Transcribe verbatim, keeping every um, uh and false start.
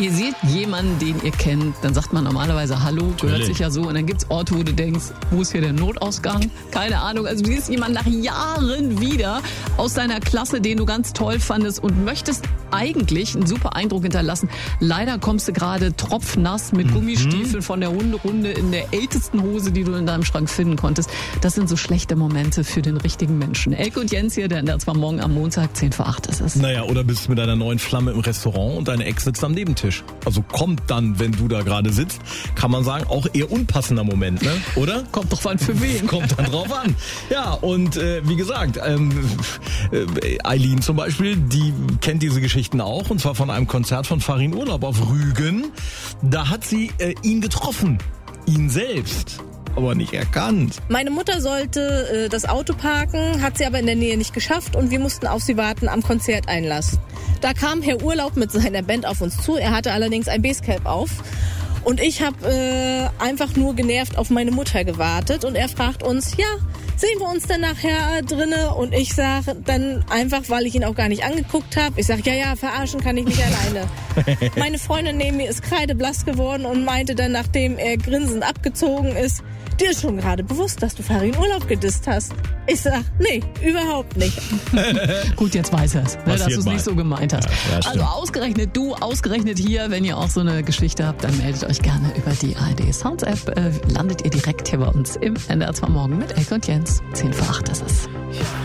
Ihr seht jemanden, den ihr kennt, dann sagt man normalerweise Hallo, gehört Natürlich. sich ja so. Und dann gibt's Orte, wo du denkst, wo ist hier der Notausgang? Keine Ahnung. Also du siehst jemanden nach Jahren wieder aus deiner Klasse, den du ganz toll fandest und möchtest eigentlich einen super Eindruck hinterlassen. Leider kommst du gerade tropfnass mit Gummistiefeln von der Hunderunde in der ältesten Hose, die du in deinem Schrank finden konntest. Das sind so schlechte Momente für den richtigen Menschen. Elke und Jens hier, der zwar morgen am Montag, zehn vor acht ist es. Naja, oder bist mit deiner neuen Flamme im Restaurant und deine Ex sitzt am Nebentisch. Also kommt dann, wenn du da gerade sitzt, kann man sagen, auch eher unpassender Moment, ne? Oder? Kommt doch an für wen. Kommt dann drauf an. Ja, und äh, wie gesagt, ähm, äh, Eileen zum Beispiel, die kennt diese Geschichten auch, und zwar von einem Konzert von Farin Urlaub auf Rügen. Da hat sie äh, ihn getroffen, ihn selbst, aber nicht erkannt. Meine Mutter sollte äh, das Auto parken, hat sie aber in der Nähe nicht geschafft und wir mussten auf sie warten am Konzerteinlass. Da kam Herr Urlaub mit seiner Band auf uns zu, er hatte allerdings ein Basecap auf. Und ich habe äh, einfach nur genervt auf meine Mutter gewartet und er fragt uns, ja, sehen wir uns dann nachher drinne? Und ich sage dann einfach, weil ich ihn auch gar nicht angeguckt habe, ich sage, ja, ja, verarschen kann ich nicht alleine. Meine Freundin neben mir ist kreideblass geworden und meinte dann, nachdem er grinsend abgezogen ist, dir ist schon gerade bewusst, dass du Farin Urlaub gedisst hast. Ich sag, nee, überhaupt nicht. Gut, jetzt weiß er es, ne, dass du es mal. nicht so gemeint hast. Ja, ja, also stimmt. ausgerechnet du, ausgerechnet hier, wenn ihr auch so eine Geschichte habt, dann meldet euch gerne über die A R D Sounds App. Äh, landet ihr direkt hier bei uns im N D R zwei Morgen mit Elke und Jens. zehn vor acht ist es.